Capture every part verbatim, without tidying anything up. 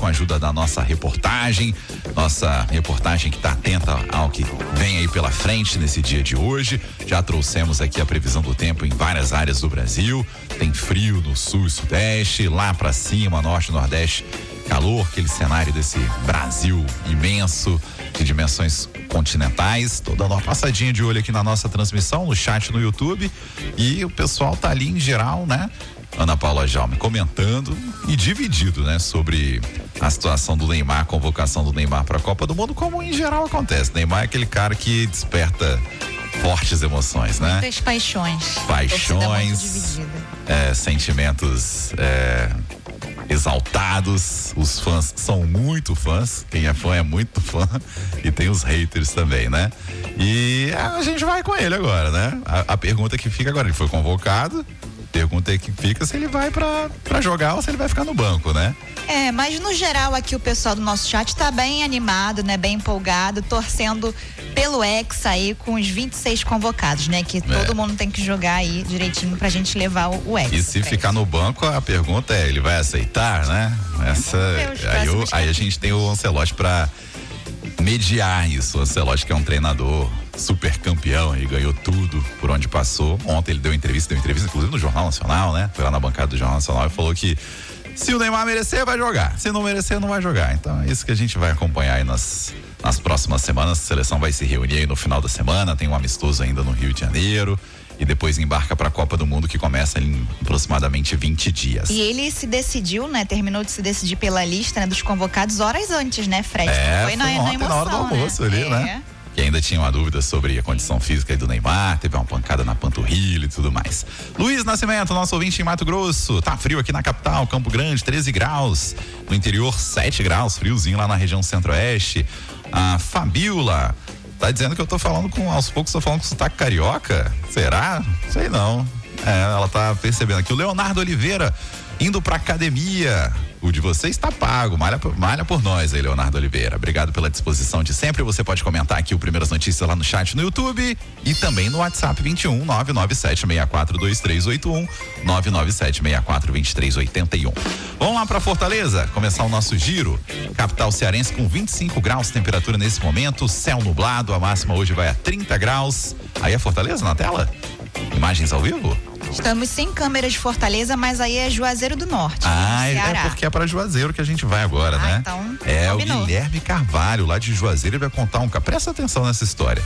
com a ajuda da nossa reportagem, nossa reportagem que está atenta ao que vem aí pela frente nesse dia de hoje. Já trouxemos aqui a previsão do tempo em várias áreas do Brasil. Tem frio no sul e sudeste, lá para cima, norte e nordeste, calor, aquele cenário desse Brasil imenso, de dimensões continentais. Tô dando uma passadinha de olho aqui na nossa transmissão, no chat no YouTube, e o pessoal tá ali em geral, né? Ana Paula Jaume comentando e dividido, né? Sobre a situação do Neymar, a convocação do Neymar para a Copa do Mundo, como em geral acontece. Neymar é aquele cara que desperta fortes emoções, né? Muitas paixões. Paixões, é, sentimentos é, exaltados. Os fãs são muito fãs. Quem é fã é muito fã. E tem os haters também, né? E a gente vai com ele agora, né? A, a pergunta que fica agora, ele foi convocado. Pergunta aí que fica se ele vai pra, pra jogar ou se ele vai ficar no banco, né? É, mas no geral aqui o pessoal do nosso chat tá bem animado, né? Bem empolgado, torcendo pelo Hexa aí com os vinte e seis convocados, né? Que é. todo mundo tem que jogar aí direitinho pra gente levar o, o Hexa. E se ficar no banco, a pergunta é, ele vai aceitar, né? Essa, aí, eu, aí a gente tem o Ancelotti pra mediar isso. O Ancelotti, que é um treinador super campeão e ganhou tudo por onde passou. Ontem ele deu entrevista, deu entrevista inclusive no Jornal Nacional, né? Foi lá na bancada do Jornal Nacional e falou que se o Neymar merecer, vai jogar. Se não merecer, não vai jogar. Então é isso que a gente vai acompanhar aí nas, nas próximas semanas. A seleção vai se reunir aí no final da semana, tem um amistoso ainda no Rio de Janeiro e depois embarca para a Copa do Mundo, que começa em aproximadamente vinte dias. E ele se decidiu, né? Terminou de se decidir pela lista, né, dos convocados horas antes, né, Fred? É, foi, foi na, ontem, na emoção, na hora do almoço, né? ali, é. né? Que ainda tinha uma dúvida sobre a condição física aí do Neymar, teve uma pancada na panturrilha e tudo mais. Luiz Nascimento, nosso ouvinte em Mato Grosso, tá frio aqui na capital, Campo Grande, treze graus, no interior sete graus, friozinho lá na região centro-oeste. A Fabiola tá dizendo que eu tô falando com, aos poucos tô falando com sotaque carioca, será? Sei não. É, ela tá percebendo aqui. O Leonardo Oliveira, indo pra academia. O de você está pago, malha por, malha por nós aí, Leonardo Oliveira. Obrigado pela disposição de sempre. Você pode comentar aqui o Primeiras Notícias lá no chat no YouTube e também no WhatsApp vinte e um, nove nove sete seis quatro dois três oito um, nove nove sete seis quatro dois três oito um. Vamos lá para Fortaleza, começar o nosso giro. Capital cearense com vinte e cinco graus, temperatura nesse momento, céu nublado, a máxima hoje vai a trinta graus. Aí é Fortaleza na tela? Imagens ao vivo? Estamos sem câmera de Fortaleza, mas aí é Juazeiro do Norte. Ah, é porque é para Juazeiro que a gente vai agora, ah, né? Então, é combinou. O Guilherme Carvalho, lá de Juazeiro, ele vai contar um... Presta atenção nessa história.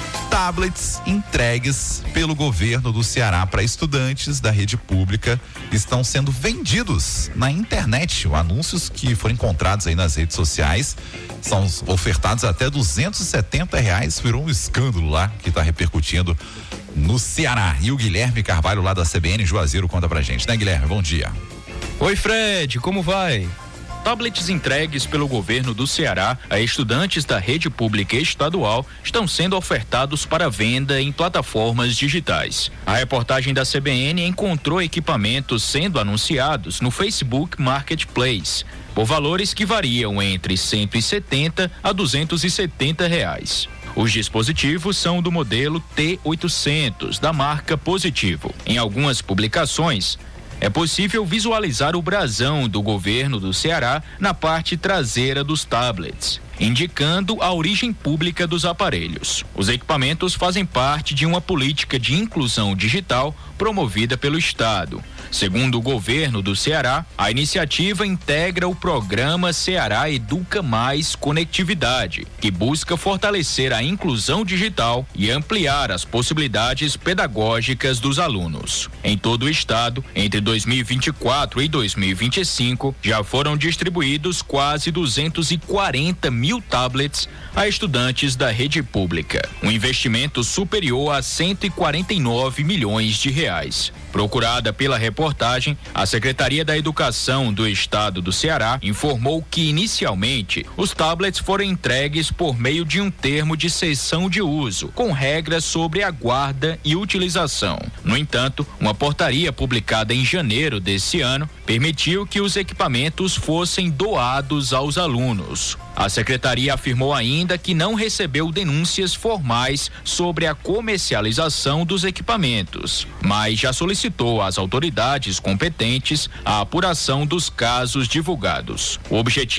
Tablets entregues pelo governo do Ceará para estudantes da rede pública estão sendo vendidos na internet. Os anúncios que foram encontrados aí nas redes sociais são ofertados até duzentos e setenta reais. Virou um escândalo lá que está repercutindo no Ceará. E o Guilherme Carvalho, lá da C B N Juazeiro, conta pra gente, né, Guilherme? Bom dia. Oi, Fred, como vai? Tablets entregues pelo governo do Ceará a estudantes da rede pública estadual estão sendo ofertados para venda em plataformas digitais. A reportagem da C B N encontrou equipamentos sendo anunciados no Facebook Marketplace por valores que variam entre cento e setenta a duzentos e setenta reais. Os dispositivos são do modelo T oitocentos, da marca Positivo. Em algumas publicações, é possível visualizar o brasão do governo do Ceará na parte traseira dos tablets, indicando a origem pública dos aparelhos. Os equipamentos fazem parte de uma política de inclusão digital promovida pelo Estado. Segundo o governo do Ceará, a iniciativa integra o programa Ceará Educa Mais Conectividade, que busca fortalecer a inclusão digital e ampliar as possibilidades pedagógicas dos alunos. Em todo o estado, entre dois mil e vinte e quatro e dois mil e vinte e cinco, já foram distribuídos quase duzentos e quarenta mil tablets a estudantes da rede pública, um investimento superior a cento e quarenta e nove milhões de reais. Procurada pela reportagem, a Secretaria da Educação do Estado do Ceará informou que, inicialmente, os tablets foram entregues por meio de um termo de cessão de uso, com regras sobre a guarda e utilização. No entanto, uma portaria publicada em janeiro desse ano permitiu que os equipamentos fossem doados aos alunos. A secretaria afirmou ainda que não recebeu denúncias formais sobre a comercialização dos equipamentos, mas já solicitou às autoridades competentes a apuração dos casos divulgados. O objetivo